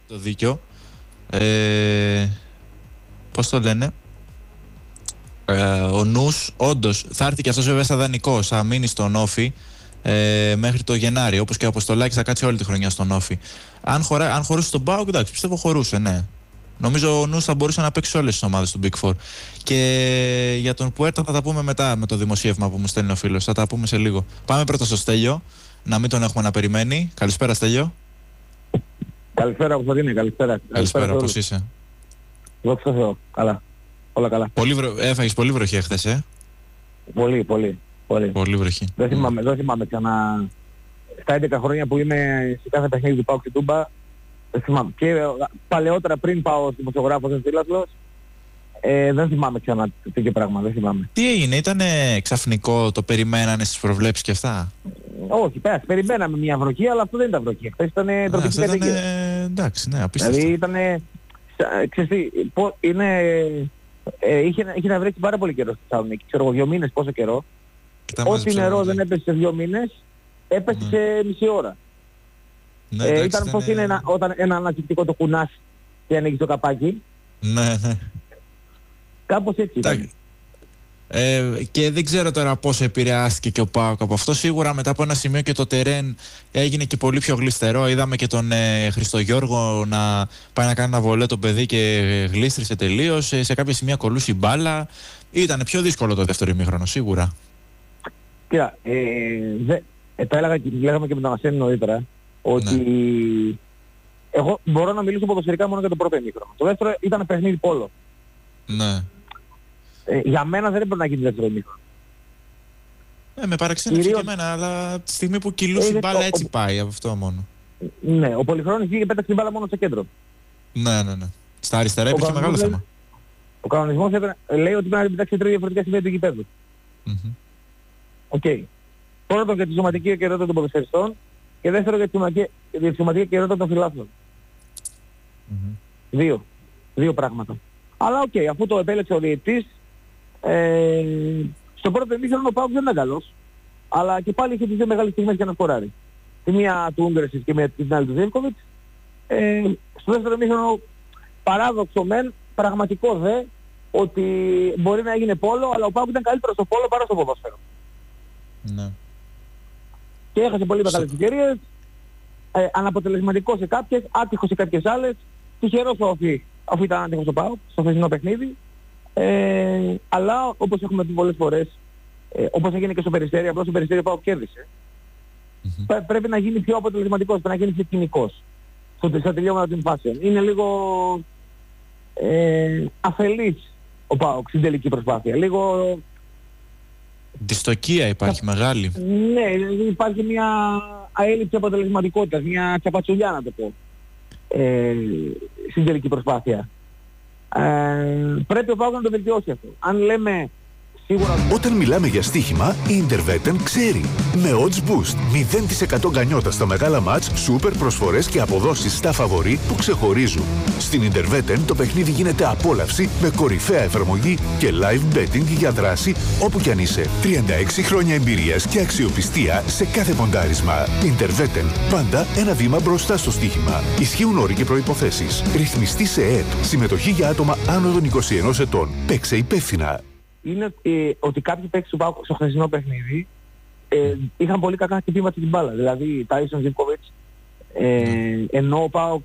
το δίκιο. Πώς το λένε, ο νους όντως θα έρθει και αυτός βέβαια σαν δανεικός, θα μείνει στον Όφη μέχρι το Γενάρη, όπως και ο Αποστολάκης θα κάτσει όλη τη χρονιά στον Όφη. Αν χωρούσε στον ΠΑΟΚ, εντάξει, πιστεύω χωρούσε, ναι. Νομίζω ο νους θα μπορούσε να παίξει όλες τις ομάδες του Big Four. Και για τον Πουέρτα θα τα πούμε μετά με το δημοσίευμα που μου στέλνει ο φίλος, θα τα πούμε σε λίγο. Πάμε πρώτα στο Στέλιο, να μην τον έχουμε να περιμένει. Καλησπέρα, Στέλιο. Καλησπέρα, Κωνσταντίνε, καλησπέρα. Καλησπέρα, πώς είσαι? Δόξα τω Θεώ, καλά. Όλα καλά. Έφαγες πολύ βροχή εχθές, Πολύ. Πολύ βροχή. Δεν θυμάμαι ξανά. Στα 11 χρόνια που είμαι σε κάθε παιχνίδι του ΠΑΟΚ στην Τούμπα, δεν θυμάμαι. Και παλαιότερα πριν πάω ως δημοσιογράφος ως φίλαθλος, δεν θυμάμαι ξανά τέτοιο πράγμα, δεν θυμάμαι. Τι έγινε, ήταν ξαφνικό, το περιμένανε στις προβλέψεις και αυτά? Όχι, περιμέναμε μια βροχή, αλλά αυτό δεν ήταν βροχή. Χθες ήταν τροπική καταιγίδα. Εντάξει, ναι, απίστευτο. Δηλαδή ήταν, είχε να βρέξει πάρα πολύ καιρό στη Θεσσαλονίκη. Ξέρω εγώ, 2 μήνες, πόσο καιρό. Ό,τι νερό δεν έπεσε σε 2 μήνες, έπεσε σε μισή ώρα. Ναι, εντάξει, ήταν πως είναι όταν ένα αναψυκτικό το κουνάς και ανοίγεις το καπάκι. Ναι. Κάπως έτσι ήταν. Και δεν ξέρω τώρα πόσο επηρεάστηκε και ο ΠΑΟΚ από αυτό. Σίγουρα μετά από ένα σημείο και το τερέν έγινε και πολύ πιο γλιστερό. Είδαμε και τον Χριστογιώργο να πάει να κάνει ένα βολέ το παιδί και γλίστρισε τελείως. Σε κάποια σημεία κολούσε η μπάλα. Ήταν πιο δύσκολο το δεύτερο ημίχρονο, σίγουρα. Κοίτα, λέγαμε και με τον Ασένη νωρίτερα ότι εγώ μπορώ να μιλήσω ποδοσφαιρικά μόνο για το πρώτο ημίχρονο. Το δεύτερο ήταν παιχνίδι πόλο. Ναι. Για μένα δεν έπρεπε να γίνει δεύτερο ημίχρονο. Με παραξένευσε και εμένα, αλλά τη στιγμή που κυλούσε η μπάλα έτσι πάει, από αυτό μόνο. Ναι, ο Πολυχρόνης βγήκε και πέταξε την μπάλα μόνο στο κέντρο. Ναι. Στα αριστερά υπήρχε μεγάλο θέμα. Ο κανονισμός λέει ότι πρέπει να πετάξει 3 διαφορετικά σημεία του γηπέδου. Οκ. Πρώτον για τη σωματική ακεραιότητα των ποδοσφαιριστών και δεύτερον για τη σωματική ακεραιότητα των φιλάθλων. Δύο πράγματα. Αλλά οκ, αφού το επέλεξε ο διαιτητής, στο πρώτο ημίχρονο ο ΠΑΟΚ δεν ήταν καλός. Αλλά και πάλι είχε τις δύο μεγάλες στιγμές για να σκοράρει. Τη μία του Ούγκρεσης και την άλλη του Ζίβκοβιτς. Στο δεύτερο ημίχρονο παράδοξο μεν, πραγματικό δε, ότι μπορεί να έγινε πόλο, αλλά ο ΠΑΟΚ ήταν καλύτερος στο πόλο παρά στο ποδόσφαιρο. Ναι. Και έχασε πολύ μεγάλες ευκαιρίες, αναποτελεσματικό σε κάποιες, άτυχο σε κάποιες άλλες, τυχερός αφού ήταν άτυχος ο ΠΑΟΚ στο χθεσινό παιχνίδι. Αλλά όπως έχουμε πει πολλές φορές, όπως έγινε και στο Περιστέρι, απλώς στο Περιστέρι ο ΠΑΟΚ κέρδισε. Πρέπει να γίνει πιο αποτελεσματικός, πρέπει να γίνει πιο κοινικός στα τελειώματα των φάσεων. Είναι λίγο αφελής ο ΠΑΟΚ στην τελική προσπάθεια. Λίγο δυστοκία υπάρχει μεγάλη. Ναι, υπάρχει μια έλλειψη αποτελεσματικότητας, μια τσαπατσουλιά να το πω, στην τελική προσπάθεια. Πρέπει ο ΠΑΟΚ να το βελτιώσει αυτό. Αν λέμε σίγουρα... Όταν μιλάμε για στοίχημα, η Intervetten ξέρει. Με odds boost, 0% γκανιότα στα μεγάλα μάτς, σούπερ προσφορές και αποδόσεις στα φαβορί που ξεχωρίζουν. Στην Intervetten το παιχνίδι γίνεται απόλαυση με κορυφαία εφαρμογή και live betting για δράση όπου κι αν είσαι. 36 χρόνια εμπειρίας και αξιοπιστία σε κάθε ποντάρισμα. Intervetten, πάντα ένα βήμα μπροστά στο στοίχημα. Ισχύουν όροι και προϋποθέσεις. Ρυθμιστή σε ΕΕΠ. Συμμετοχή για άτομα άνω των 21 ετών. Παίξε υπεύθυνα. Είναι ότι κάποιοι παίκτες του ΠΑΟΚ στο χθεσινό παιχνίδι είχαν πολύ κακά χτυπήματα στην μπάλα. Δηλαδή Τάισον Ζίβκοβιτς, ενώ ο ΠΑΟΚ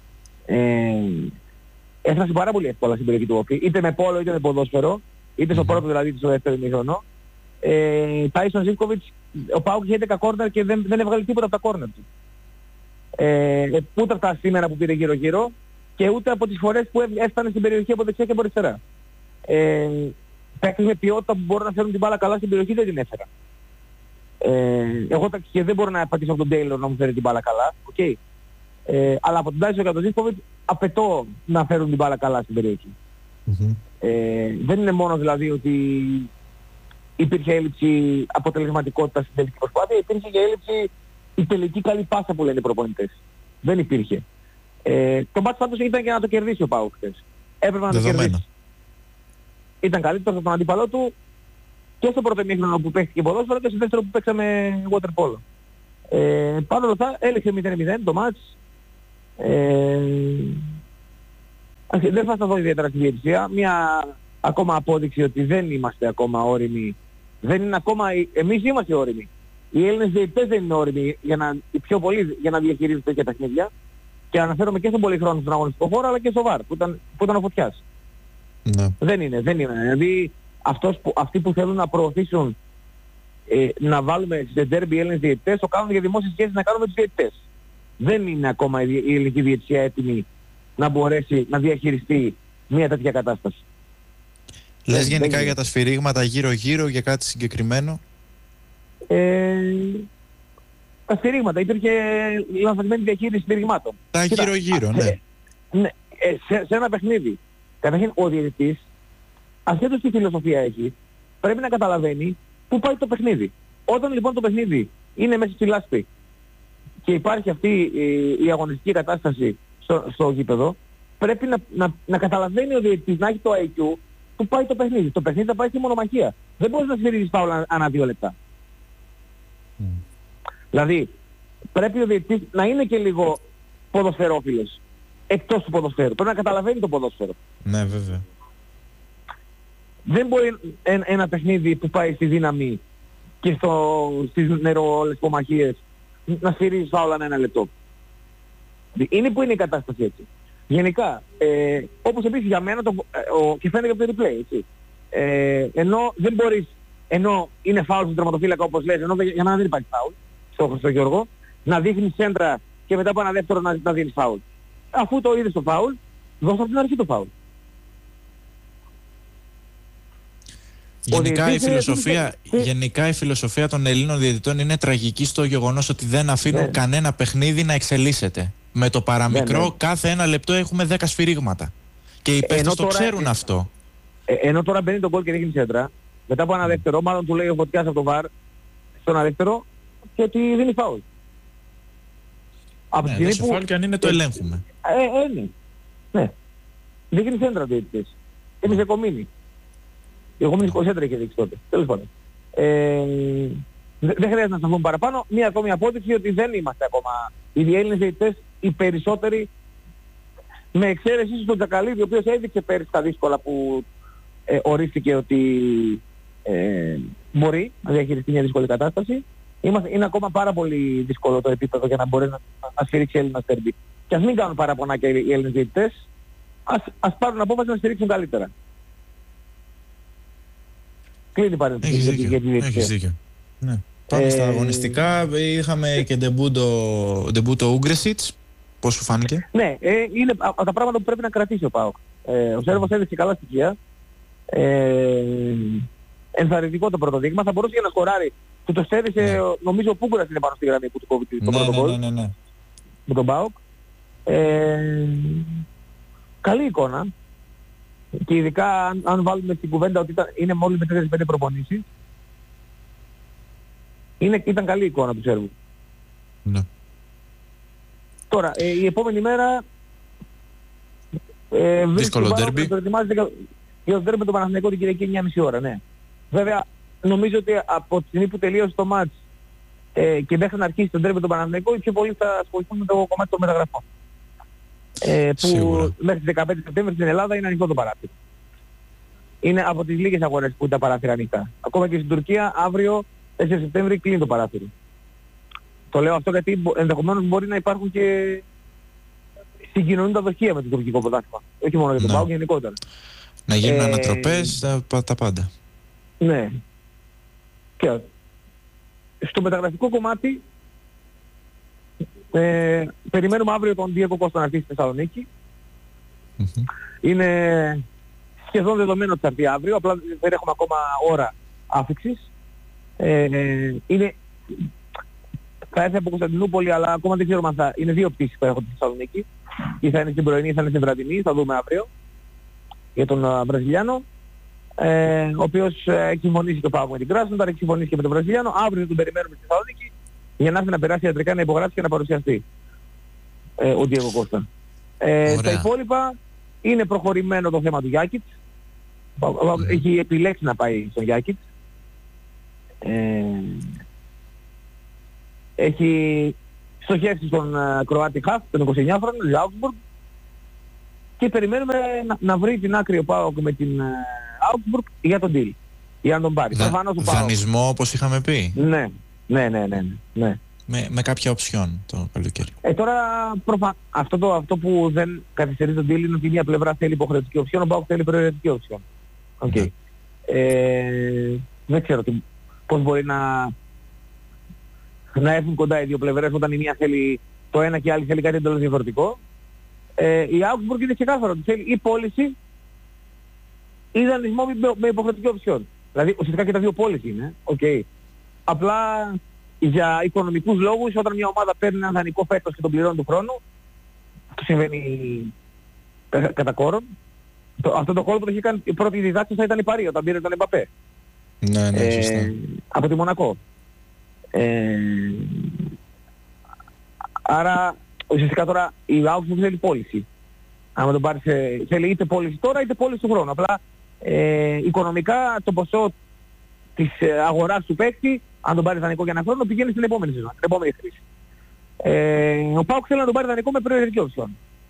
έφτασε πάρα πολύ εύκολα στην περιοχή του Όφη, είτε με πόλο είτε με ποδόσφαιρο, είτε στο πρώτο δηλαδή είτε στο δεύτερο ημίχρονο. Τάισον Ζίβκοβιτς, ο ΠΑΟΚ είχε 10 κόρνερ και δεν έβγαλε τίποτα από τα κόρνερ του. Ούτε από τα σήμερα που πήρε γύρω-γύρω και ούτε από τις φορές που έφτανε στην περιοχή από δεξιά και από αριστερά. Παίκτες με ποιότητα που μπορούν να φέρουν την μπάλα καλά στην περιοχή δεν την έφερα. Εγώ και δεν μπορώ να πατήσω από τον Τέιλορ να μου φέρει την μπάλα καλά. Okay. Αλλά από τον Τάισον και από τον Ζίβκοβιτς απαιτώ να φέρουν την μπάλα καλά στην περιοχή. Δεν είναι μόνο δηλαδή ότι υπήρχε έλλειψη αποτελεσματικότητας στην τελική προσπάθεια, υπήρχε και έλλειψη η τελική καλή πάσα που λένε οι προπονητές. Δεν υπήρχε. Το μάτς πάντως ήταν και να το κερδίσει ο ΠΑΟΚ χθες. Έπρεπε να το κερδίσει. Ήταν καλύτερος από τον αντίπαλό του και στο πρώτο ημίχρονο που παίχτηκε ποδόσφαιρο και στο δεύτερο που παίξαμε water polo. Παρ' όλα αυτά έλεξε 0-0 το μάτς. Δεν θα σταθώ ιδιαίτερα στη διαιτησία. Μια ακόμα απόδειξη ότι δεν είμαστε ακόμα όριμοι. Δεν είναι ακόμα... Εμείς είμαστε όριμοι. Οι Έλληνες διαιτητές δεν είναι όριμοι οι πιο πολλοί για να διαχειρίζονται τέτοια παιχνίδια. Και αναφέρομαι και στον πολυχρόνιο στον αγωνιστικό χώρο, αλλά και στο VAR, που ήταν ο Φωτιάς. Ναι. Δεν είναι. Δηλαδή αυτοί που θέλουν να προωθήσουν να βάλουμε σε ντέρμπι Έλληνες διαιτητές, το κάνουν για δημόσιες σχέσεις να κάνουμε τους διαιτητές. Δεν είναι ακόμα η ελληνική διαιτησία έτοιμη να μπορέσει να διαχειριστεί μια τέτοια κατάσταση. Λες γενικά για τα σφυρίγματα γύρω-γύρω, για κάτι συγκεκριμένο? Τα σφυρίγματα, υπήρχε λανθασμένη διαχείριση σφυριγμάτων. Τα γύρω-γύρω, ναι. Σε ένα παιχνίδι, καταρχήν ο διαιτητής, ασχέτως τι φιλοσοφία έχει, πρέπει να καταλαβαίνει πού πάει το παιχνίδι. Όταν λοιπόν το παιχνίδι είναι μέσα στη λάσπη και υπάρχει αυτή η αγωνιστική κατάσταση στο γήπεδο, πρέπει να καταλαβαίνει ο διαιτητής, να έχει το IQ, πού πάει το παιχνίδι. Το παιχνίδι θα πάει στη μονομαχία. Δεν μπορείς να σφυρίζεις φάουλ ανά 2 λεπτά. Δηλαδή, πρέπει ο διαιτητής να είναι και λίγο ποδοσφαιρόφιλος, εκτός του ποδοσφαίρου. Πρέπει να καταλαβαίνει το ποδόσφαιρο. Ναι, βέβαια. Δεν μπορεί ένα παιχνίδι που πάει στη δύναμη και στις νερολεσπομαχίες να σφυρίζει φάουλ ανά 1 λεπτό. Είναι που είναι η κατάσταση έτσι. Γενικά, όπως επίσης για μένα, και φαίνεται από το replay, έτσι. Ενώ δεν μπορείς, ενώ είναι φάουλ στον τερματοφύλακα όπως λες, ενώ για μένα δεν υπάρχει φάουλ στο Γιώργο, να δείχνεις σέντρα και μετά από ένα δεύτερο να δίνεις φάουλ. Αφού το είδες το φάουλ, δώσε από την αρχή το φάουλ. Γενικά η φιλοσοφία των Ελλήνων διαιτητών είναι τραγική στο γεγονός ότι δεν αφήνουν κανένα παιχνίδι να εξελίσσεται. Με το παραμικρό κάθε 1 λεπτό έχουμε 10 σφυρίγματα. Και οι παίκτες το ξέρουν αυτό. Ενώ τώρα μπαίνει το γκολ και δείχνει σέντρα, μετά από ένα δεύτερο, μάλλον του λέει ο Φωτιάς από το VAR στον δεύτερο και ότι δίνει φάουλ. Από τη στιγμή που... και αν είναι το ελέγχουμε. Ναι. Δείχνει σέντρα ο διαιτητής. Εμείς εκομείνει. Εγώ μείνει 20 σέντρα είχε δείξει τότε. Τέλος πάντων. Δεν χρειάζεται να σταθούμε παραπάνω. Μία ακόμη απόδειξη ότι δεν είμαστε ακόμα οι Έλληνες διαιτητές οι περισσότεροι, με εξαίρεση ίσως τον Τζακαλίδη, ο οποίος έδειξε πέρυσι τα δύσκολα που ορίστηκε ότι μπορεί να διαχειριστεί μια δύσκολη κατάσταση. Είναι ακόμα πάρα πολύ δύσκολο το επίπεδο για να μπορεί να σφυρίξει Έλληνα τέρμπι. Και ας μην κάνουν παραπονάκια οι Έλληνες διαιτητές, ας πάρουν απόφαση να σφυρίξουν καλύτερα. Κλείνει παρένθεση για τη διαιτησία. Έχεις δίκιο. Ναι. Πάμε στα αγωνιστικά. Είχαμε και ντεμπούτο Ούγκρεσιτς. Πώς σου φάνηκε? Ναι, είναι από τα πράγματα που πρέπει να κρατήσει ο ΠΑΟΚ. Ο Σέρβος έδειξε καλά στοιχεία. Ενθαρρυντικό το πρώτο δείγμα. Θα μπορούσε και να σκοράρει. Του το στέρισε, νομίζω ο Πούγκουρας είναι πάνω στη γραμμή που του κόβει το πρώτο γκολ. Ναι. Με τον ΠΑΟΚ. Καλή εικόνα. Και ειδικά αν βάλουμε στην κουβέντα ότι είναι μόλις με 4-5 προπονήσεις. Ήταν καλή εικόνα του Σέρβου. Ναι. Τώρα, η επόμενη μέρα δύσκολο ντέρμπι. Για το ντέρμπι με τον Παναθηναϊκό την Κυριακή 9.30 ώρα, ναι. Βέβαια, νομίζω ότι από τη στιγμή που τελείωσε το μάτς και μέχρι να αρχίσει το ντέρμπι με τον Παναθηναϊκό, οι πιο πολλοί θα ασχοληθούν με το κομμάτι των μεταγραφών. Που μέχρι τις 15 Σεπτέμβρη στην Ελλάδα είναι ανοιχτό το παράθυρο. Είναι από τις λίγες αγορές που τα παράθυρα ανοιχτά. Ακόμα και στην Τουρκία, αύριο 4 Σεπτέμβρη κλείνει το παράθυρο. Το λέω αυτό γιατί ενδεχομένως μπορεί να υπάρχουν και συγκοινωνούν τα δοχεία με το τουρκικό πρωτάθλημα. Όχι μόνο για τον ΠΑΟΚ, γενικότερα. Να γίνουν ανατροπές, τα πάντα. Ναι. Και στο μεταγραφικό κομμάτι περιμένουμε αύριο τον Διέγκο Κώστα να έρθει στη Θεσσαλονίκη. Είναι σχεδόν δεδομένο ότι θα έρθει αύριο, απλά δεν έχουμε ακόμα ώρα άφηξης. Θα έρθει από Κωνσταντινούπολη, αλλά ακόμα δεν ξέρουμε αν θα είναι 2 πτήσεις που έρχονται στη Θεσσαλονίκη. Ή θα είναι στην πρωινή ή θα είναι στην βραδινή, θα δούμε αύριο. Για τον Βραζιλιάνο, ο οποίος έχει συμφωνήσει το ΠΑΟΚ με την Κράσνοδαρ, έχει συμφωνήσει και με τον Βραζιλιάνο. Αύριο τον περιμένουμε στη Θεσσαλονίκη για να έρθει να περάσει ιατρικά, να υπογράψει και να παρουσιαστεί ο Διέγκο Κώστα. Στα υπόλοιπα είναι προχωρημένο το θέμα του Γιάκιτς. Έχει επιλέξει να πάει στον Γιάκιτς. Έχει στοχεύσει στον Κροάτι Χαφ, τον 29χρονο, Ζάουξμπουργκ. και περιμένουμε να βρει την άκρη ο ΠΑΟΚ με την Augsburg για τον deal. Για να τον πάρει. Δανεισμό όπως είχαμε πει. Ναι. Με κάποια οψιόν το καλοκαίρι. Τώρα αυτό που δεν καθυστερεί τον deal είναι ότι μια πλευρά θέλει υποχρεωτική οψιόν, ο ΠΑΟΚ θέλει προαιρετική οψιόν. Okay. Δεν ξέρω πώς μπορεί να έρθουν κοντά οι δύο πλευρές όταν η μία θέλει το ένα και η άλλη θέλει κάτι εντελώς διαφορετικό. Η Augsburg είναι ξεκάθαρο ότι θέλει ή πώληση ή δανεισμό με υποχρεωτική οψιόν. Δηλαδή ουσιαστικά και τα δύο πώληση είναι. Okay. Απλά για οικονομικούς λόγους όταν μια ομάδα παίρνει ένα δανεικό φέτος και τον πληρώνει του χρόνου, αυτό συμβαίνει κατά κόρον. Αυτό το κόλπο που το είχε κάνει η πρώτη διδάξη θα ήταν η Παρί όταν πήρε τον Εμπαπέ. Ναι, σωστά. Από τη Μονακό. Άρα ουσιαστικά τώρα η Augsburg θέλει πώληση. Αν τον πάρει θέλει είτε πώληση τώρα είτε πώληση του χρόνου. Απλά οικονομικά το ποσό της αγοράς του παίκτη, αν τον πάρει δανεικό για ένα χρόνο, πηγαίνει στην επόμενη σεζόν, στην επόμενη χρήση. Ο ΠΑΟΚ θέλει να τον πάρει δανεικό με προαιρετική οψιόν.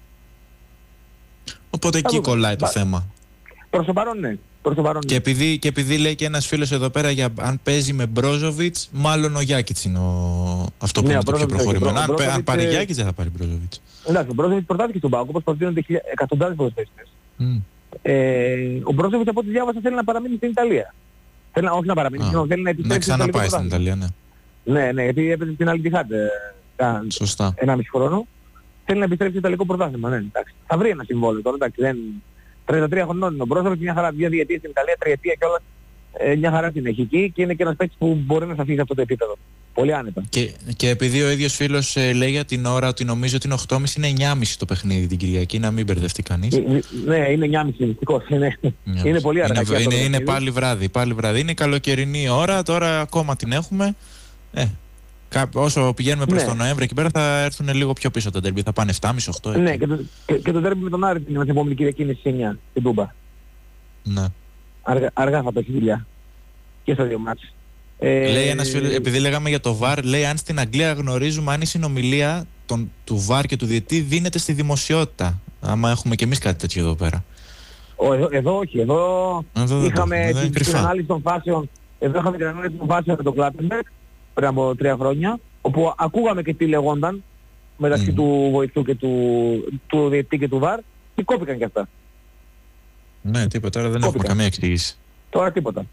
Οπότε εκεί κολλάει το θέμα. Προς το παρόν ναι. Και επειδή λέει και ένας φίλος εδώ πέρα για αν παίζει με Μπρόζοβιτς, μάλλον ο Γιάκιτς είναι αυτό που είναι το πιο προχωρημένο. Αν πάρει Γιάκιτς δεν θα πάρει Μπρόζοβιτς. Εντάξει, ο Μπρόζοβιτς προτάθηκε στον ΠΑΟΚ, όπως προτείνονται εκατοντάδες ποδοσφαιριστές. Ο Μπρόζοβιτς από ό,τι διάβασα θέλει να παραμείνει στην Ιταλία. Όχι να παραμείνει, θέλει να επιστρέψει να ξαναπάει στην Ιταλία, ναι. Ναι, επειδή έπαιζε στην Al-Ittihad σωστά. 1,5 χρόνο. Θέλει να επιστρέψει στο Ιταλικό πρωτάθλημα, ναι, εντάξει. Θα βρει ένα συμβόλαιο τώρα, εντάξει, δεν... 33 χρονών είναι ο Μπρόζοβιτς, μια χαρά, 2 διετίες στην Ιταλία, 3 ετία κιόλας, μια χαρά την έχει εκεί και είναι και ένας παίκτης που μπορεί να σταθεί σε αυτό το επίπεδο. Πολύ άνετα. Και επειδή ο ίδιος φίλος λέει για την ώρα ότι νομίζω ότι είναι 8.30, είναι 9.30 το παιχνίδι την Κυριακή, να μην μπερδευτεί κανείς. Ναι, είναι 9.30 δυστυχώς, είναι πολύ αργά. Είναι πάλι βράδυ. Είναι καλοκαιρινή ώρα, τώρα ακόμα την έχουμε. Όσο πηγαίνουμε προς τον Νοέμβρη εκεί πέρα θα έρθουν λίγο πιο πίσω τα ντέρμπι, θα πάνε 7.30-8. Ναι, και το ντέρμπι με τον Άρη την επόμενη Κυριακή είναι στις 9, στην Τούμπα. Ναι. Αργά θα πέσει δουλειά. Και στα δύο μάτς. Λέει ένας φίλος, επειδή λέγαμε για το VAR, λέει αν στην Αγγλία γνωρίζουμε αν η συνομιλία του VAR και του διαιτητή δίνεται στη δημοσιότητα. Άμα έχουμε και εμείς κάτι τέτοιο εδώ πέρα. Εδώ όχι. Εδώ είχαμε την ανάλυση των φάσεων. Εδώ είχαμε την ανάλυση των φάσεων με τον Κλάτενμπεργκ πριν από 3 χρόνια, όπου ακούγαμε και τι λεγόνταν μεταξύ του βοηθού και του διαιτητή και του VAR και κόπηκαν και αυτά. Ναι, τίποτα. Τώρα δεν έχουμε καμία εξήγηση. Τώρα τίποτα.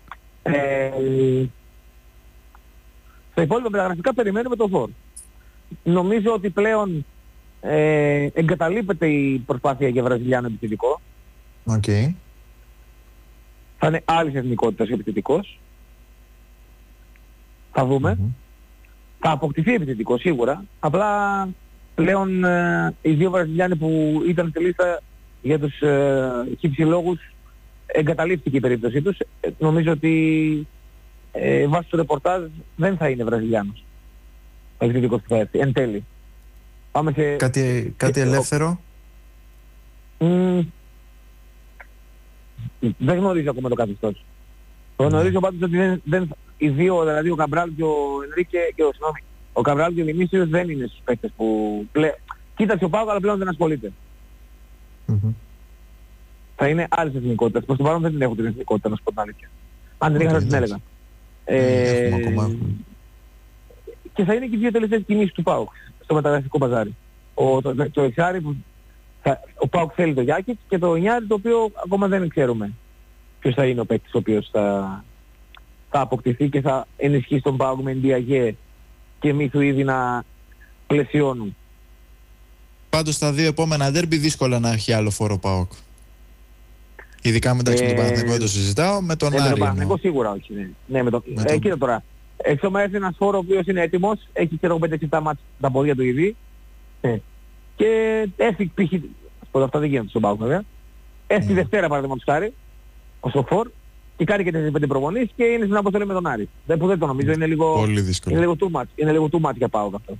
Στα υπόλοιπα μεταγραφικά περιμένουμε το φόρ. Νομίζω ότι πλέον εγκαταλείπεται η προσπάθεια για Βραζιλιάνο επιθετικό. Okay. Θα είναι άλλης εθνικότητας επιθετικός. Θα δούμε. Θα αποκτηθεί επιθετικό σίγουρα. Απλά πλέον οι δύο Βραζιλιάνοι που ήταν στη λίστα για τους χυψηλόγους εγκαταλείφθηκε η περίπτωσή τους. Νομίζω ότι βάσει του ρεπορτάζ δεν θα είναι Βραζιλιάνος ο επιθετικός που θα έρθει, εν τέλει. Πάμε σε... Κάτι ελεύθερο. Δεν γνωρίζω ακόμα το καθεστώς. Γνωρίζω πάντως ότι οι δύο, δηλαδή ο Καμπράλ και ο Ενρίκε και ο Καμπράλ και ο Βινίσιος δεν είναι στους παίκτες που κοίταξε ο ΠΑΟΚ αλλά πλέον δεν ασχολείται. Θα είναι άλλες εθνικότητες. Προς το παρόν δεν την έχω την εθνικότητα, να σου πω την αλήθεια. Αν δεν είχα θα την έλεγα. Και θα είναι και οι δύο τελευταίες κινήσεις του ΠΑΟΚ στο μεταγραφικό μπαζάρι. Το εξάρι που ο ΠΑΟΚ θέλει το Γιάκιτς και το Ινιάρι το οποίο ακόμα δεν ξέρουμε ποιος θα είναι ο παίκτης ο οποίος θα αποκτηθεί και θα ενισχύσει τον ΠΑΟΚ με Ντιαγέ και Μιθουίδη να πλαισιώνουν. Πάντως στα δύο επόμενα ντέρμπι δύσκολα να έχει άλλο φόρο ΠΑΟΚ. Ειδικά μεταξύ με τον Παναθηναϊκό δεν το συζητάω, με τον Άρη. Με τον Παναθηναϊκό σίγουρα όχι. Ναι, κοίτα τώρα. Εξώμα έρθει ένας φόρο ο οποίος είναι έτοιμος, έχει ξέρω 5-6 μάτς τα πόδια του ήδη. Και έρθει π.χ. αυτά δεν γίνονται στον ΠΑΟΚ βέβαια. Έρθει Δευτέρα παραδείγματος χάρη, ο Σοφόρ, και κάνει και τις 5 προπονήσεις και είναι στην αποστολή με τον Άρη. Που δεν το νομίζω, είναι λίγο... Πολύ δύσκολο. Είναι λίγο too much για ΠΑΟΚ αυτό.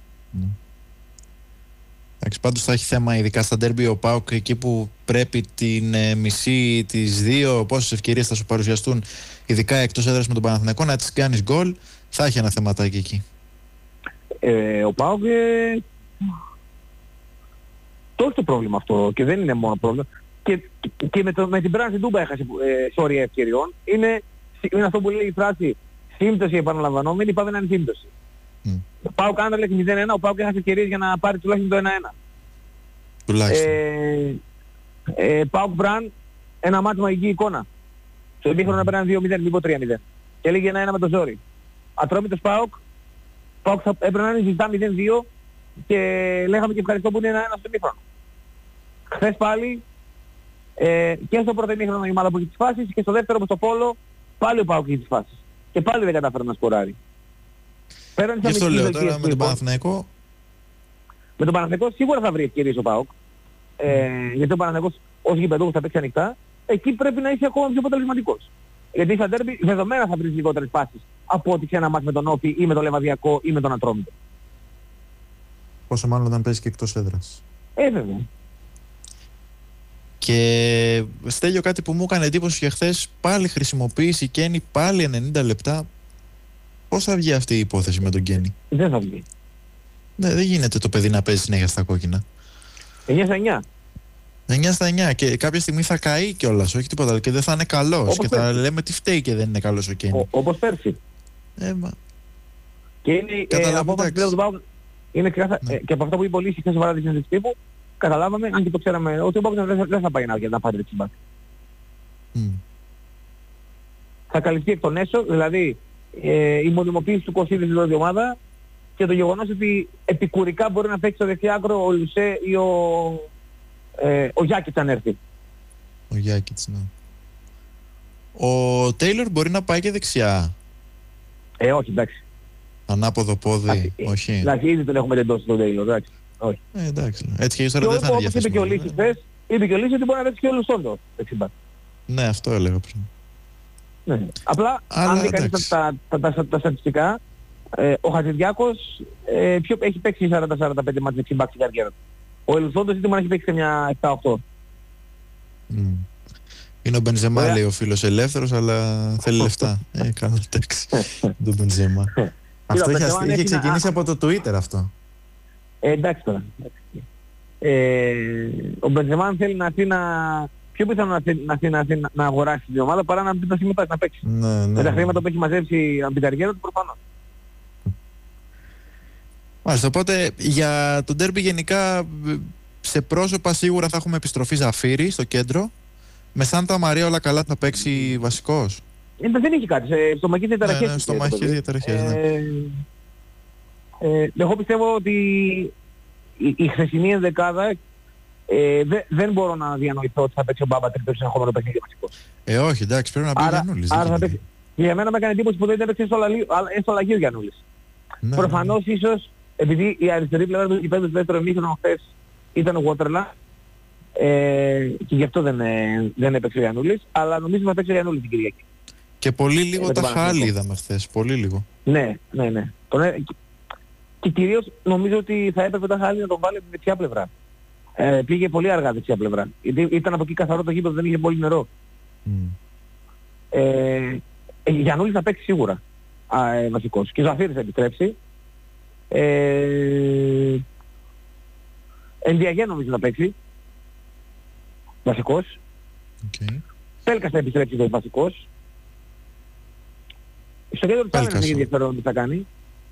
Εντάξει, πάντως θα έχει θέμα ειδικά στα ντέρμπι ο ΠΑΟΚ εκεί που πρέπει την μισή τις δύο πόσες ευκαιρίες θα σου παρουσιαστούν ειδικά εκτός έδρας με τον Παναθηναϊκό να τις κάνεις γκολ, θα έχει ένα θεματάκι εκεί. Ο ΠΑΟΚ τόσο το πρόβλημα αυτό και δεν είναι μόνο πρόβλημα. Και με την Μπράνση Ντούμπα έχασε σωρία ευκαιριών. Είναι αυτό που λέει η φράση σύμπτωση επαναλαμβανόμενη, πάμε να είναι σύμπτωση. Ο ΠΑΟΚ Άντερλεχτ 0-1, ο ΠΑΟΚ έχασε ευκαιρίες για να πάρει τουλάχιστον το 1-1. Τουλάχιστον. ΠΑΟΚ Μπραν, ένα μάτι μαγική εικόνα. Στο ημίχρονο έπαιρναν 2-0, μήπως 3-0. Και έλεγε 1-1 με το ζόρι. Ατρόμητος ΠΑΟΚ θα έπρεπε να είναι ζητά 0-2 και λέγαμε και ευχαριστώ που είναι 1-1 στο ημίχρονο. Χθες πάλι και στο πρώτο ημίχρονο η ομάδα που είχε τις φάσεις και στο δεύτερο όπως το Πόλο πάλι ο ΠΑΟΚ είχε τις φάσεις. Και πάλι δεν κατάφερε να σκοράρει. Και στο λέω τώρα με τον Παναθηναϊκό. Με τον Παναθηναϊκό σίγουρα θα βρει ευκαιρίες ο ΠΑΟΚ. Γιατί ο Παναθηναϊκός ως γηπεδούχος θα παίξει ανοιχτά. Εκεί πρέπει να είσαι ακόμα πιο αποτελεσματικός. Γιατί στα ντέρμπι δεδομένα θα βρεις λιγότερες φάσεις από ότι σε ένα μάτς με τον Όφη ή με τον Λεβαδιακό ή με τον Ατρόμητο. Πόσο μάλλον όταν παίζει και εκτός έδρας. Βέβαια. Και Στέλιο, κάτι που μου έκανε εντύπωση και χθες, πάλι χρησιμοποίηση Κένι, πάλι 90 λεπτά. Πώς θα βγει αυτή η υπόθεση με τον Κένι? Δεν θα βγει. Ναι, δεν γίνεται το παιδί να παίζει συνέχεια στα κόκκινα. 9 στα 9. 9 στα 9 και κάποια στιγμή θα καεί κιόλας, όχι τίποτα άλλο, και δεν θα είναι καλός και θα λέμε τι φταίει και δεν είναι καλός ο Κένι. Όπως πέρσι. Και είναι από αυτά που είναι και από αυτά που είπε ο Λύσης χθες ο παράδειγμα της τύπου, καταλάβαμε, αν και το ξέραμε, ότι ο Μπάγκος δεν θα πάει να πάρει δεξιμπάκ. Θα καλυφθεί εκ των έσω, δηλαδή η μονιμοποίηση του Κωσίδη στην πρώτη ομάδα και το γεγονός ότι επικουρικά μπορεί να παίξει στο δεξιάκρο ο Λουσέ ή ο Γιάκητς αν έρθει. Ο Γιάκητς, ναι. Ο Τέιλορ μπορεί να πάει και δεξιά. Όχι, εντάξει. Ανάποδο πόδι, όχι. Εντάξει, ήδη τον έχουμε τεντώσει τον Τέιλορ, εντάξει. Όχι. Εντάξει. Έτσι και ύστερα δεν θα είναι διαθέσιμο. Είπε και ο Λύσης χθες, είπε και ο Λύσης ότι μπορεί να παίξει και ο Λουσόντο δεξιμπάκ. Ναι, αυτό έλεγα πριν. Ναι. Απλά, αν δει κανείς τα στατιστικά, ο Χατζηδιάκος έχει παίξει 40-45 μάτς δεξιμπάκ στην καριέρα του. Ο Ελουσόντος είτε μόνο έχει παίξει και μια 7-8. Είναι ο Μπενζεμά, λέει ο φίλος, ελεύθερος, αλλά θέλει λεφτά. Καλά, εντάξει. Το Μπενζεμά. Αυτό είχε ξεκινήσει από το Twitter αυτό. Εντάξει τώρα. Ο Μπενζεμά θέλει να έρθει πιο πιθανό να αγοράσει την ομάδα παρά να μπει τα συμμετάσχει να παίξει. Με τα χρήματα που έχει μαζέψει από την καριέρα του προφανώς. Μάλιστα, οπότε για τον ντέρμπι γενικά σε πρόσωπα σίγουρα θα έχουμε επιστροφή Ζαφύρη στο κέντρο. Με Σάντα Μαρία όλα καλά θα παίξει βασικός. Δεν έχει κάτι, στομαχικές διαταραχές. Ναι, στομαχικές διαταραχές, ναι. Εγώ πιστεύω ότι η χθεσινή ενδεκάδα δεν μπορώ να διανοηθώ ότι θα παίξει ο Μπάμπα τρίτο συνεχόμενο παιχνίδι βασικός. Όχι, εντάξει, πρέπει να πει ο Γιαννούλης. Για μένα με έκανε εντύπωση που δεν έπαιξε στο Λαγείο ο Γιαννούλης. Προφανώς ίσως επειδή η αριστερή πλευρά του γηπέδου του δεύτερου ημίχρονου χθες ήταν ο Waterland και γι' αυτό δεν έπαιξε ο Γιαννούλης, αλλά νομίζω θα παίξει ο Γιαννούλης την Κυριακή. Και πολύ λίγο τα χάλη είδαμε χθες, πολύ λίγο. Ναι. Και κυρίως νομίζω ότι θα έπρεπε τα χάλη να τον βάλει από τη δεξιά πλευρά. Πήγε πολύ αργά δεξιά πλευρά. Ήταν από εκεί καθαρό το γήπεδο, δεν είχε πολύ νερό. Γιαννούλης θα παίξει σίγουρα βασικός. Και ο Ζαφύρης θα επιστρέψει. Ενδιαγέ νομίζω να παίξει βασικός. Πέλκας θα επιστρέψει το βασικός. Στο κέντρο του Άμυνας έχει ενδιαφέρον τι θα κάνει.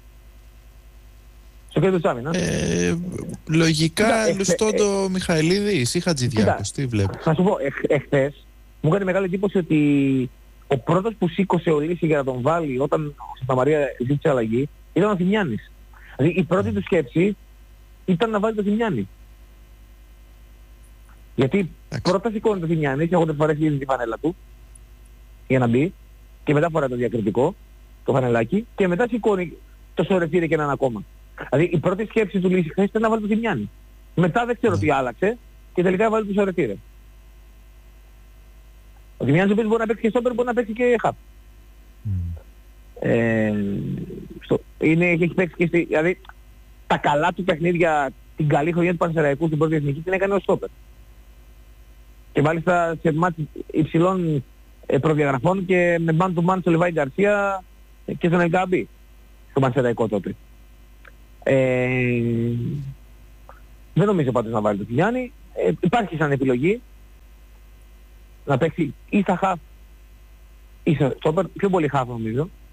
Στο κέντρο του Άμυνας. Λογικά Λουστόντο Μιχαηλίδης ή Χατζηδιάκος, τι βλέπω. Θα σου πω, εχθές μου έκανε μεγάλη εντύπωση ότι ο πρώτος που σήκωσε ο Λύση για να τον βάλει όταν ο Σανταμαρία ζήτησε αλλαγή ήταν ο Θημιάνης. Δηλαδή η πρώτη του σκέψη ήταν να βάλει το Θημιάνη. Γιατί πρώτα σηκώνει το Θημιάνης, έχοντας φορέσει ήδη τη φανέλα του για να μπει και μετά φοράει το διακριτικό, το φανελάκι και μετά σηκώνει το Σορετήρε και έναν ακόμα. Δηλαδή η πρώτη σκέψη του Λύση χθες ήταν να βάλει το Θημιάνη. Μετά δεν ξέρω τι άλλαξε και τελικά βάλει το Σορετήρε. Ο Θημιάνης ο οποίος μπορεί να παίξει και στόπερ, μπορεί να παίξει και χαπ. Έχει παίξει και δηλαδή τα καλά του παιχνίδια την καλή χρονιά του Πανσεραϊκού στην πρώτη εθνική την έκανε ως στόπερ. Και μάλιστα σε μάτς υψηλών προδιαγραφών και με man to man στο Λεβάη Γκαρσία και στον Ελκαμπή, στο Πανσεραϊκό τότε. Δεν νομίζω πάντως να βάλει το Κιλιάνι. Υπάρχει σαν επιλογή να παίξει ή στα half ή στο stopper, πιο πολύ half νομίζω.